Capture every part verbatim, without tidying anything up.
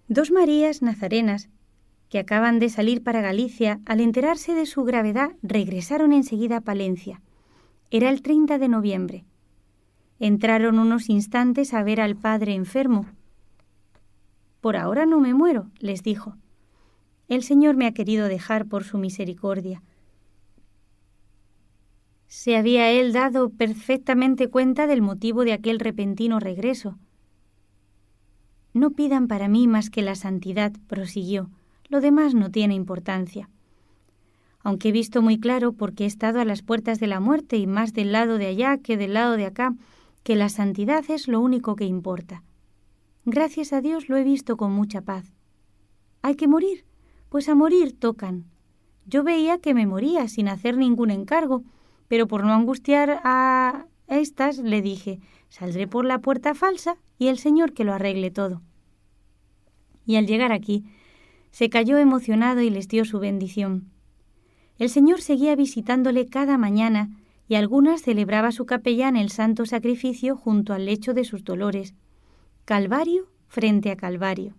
Dos Marías nazarenas, que acaban de salir para Galicia, al enterarse de su gravedad, regresaron enseguida a Palencia. Era el treinta de noviembre. Entraron unos instantes a ver al padre enfermo. «Por ahora no me muero», les dijo. «El Señor me ha querido dejar por su misericordia». Se había él dado perfectamente cuenta del motivo de aquel repentino regreso. «No pidan para mí más que la santidad», prosiguió. «Lo demás no tiene importancia. Aunque he visto muy claro, porque he estado a las puertas de la muerte y más del lado de allá que del lado de acá, que la santidad es lo único que importa. Gracias a Dios lo he visto con mucha paz. ¿Hay que morir? Pues a morir tocan. Yo veía que me moría sin hacer ningún encargo, pero por no angustiar a estas le dije, saldré por la puerta falsa y el Señor que lo arregle todo». Y al llegar aquí, se cayó emocionado y les dio su bendición. El Señor seguía visitándole cada mañana y algunas celebraba su capellán el santo sacrificio junto al lecho de sus dolores, Calvario frente a Calvario.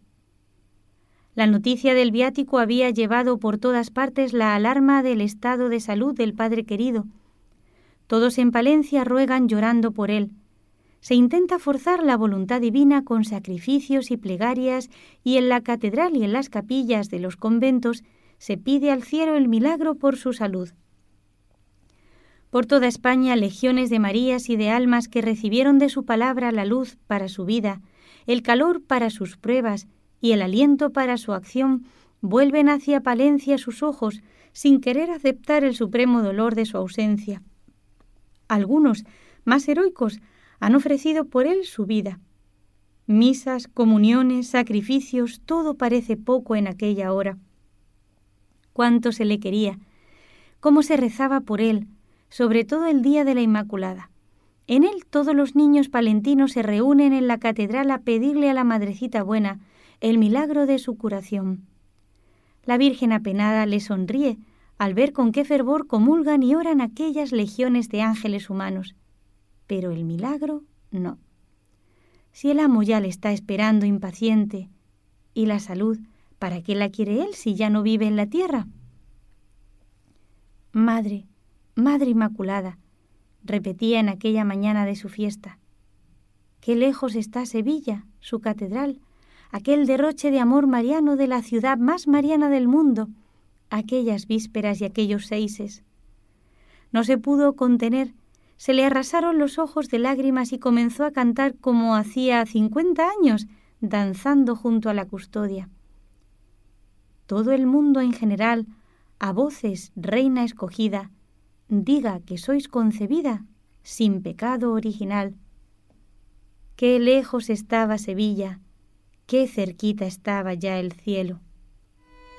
La noticia del viático había llevado por todas partes la alarma del estado de salud del padre querido. Todos en Palencia ruegan llorando por él. Se intenta forzar la voluntad divina con sacrificios y plegarias, y en la catedral y en las capillas de los conventos se pide al cielo el milagro por su salud. Por toda España, legiones de Marías y de almas que recibieron de su palabra la luz para su vida, el calor para sus pruebas y el aliento para su acción, vuelven hacia Palencia sus ojos sin querer aceptar el supremo dolor de su ausencia. Algunos, más heroicos, han ofrecido por él su vida. Misas, comuniones, sacrificios, todo parece poco en aquella hora. Cuánto se le quería, cómo se rezaba por él, sobre todo el día de la Inmaculada. En él todos los niños palentinos se reúnen en la catedral a pedirle a la Madrecita Buena el milagro de su curación. La Virgen apenada le sonríe al ver con qué fervor comulgan y oran aquellas legiones de ángeles humanos. Pero el milagro no. Si el amo ya le está esperando impaciente, ¿y la salud, para qué la quiere él si ya no vive en la tierra? Madre, Madre Inmaculada, repetía en aquella mañana de su fiesta, qué lejos está Sevilla, su catedral, aquel derroche de amor mariano de la ciudad más mariana del mundo, aquellas vísperas y aquellos seises. No se pudo contener, se le arrasaron los ojos de lágrimas y comenzó a cantar como hacía cincuenta años, danzando junto a la custodia. Todo el mundo en general, a voces, reina escogida, diga que sois concebida sin pecado original. Qué lejos estaba Sevilla, qué cerquita estaba ya el cielo.